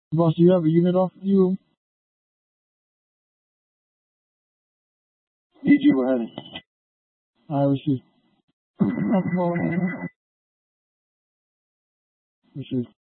Boss, do you have a unit off of you? Need you, go ahead. I receive. Receive.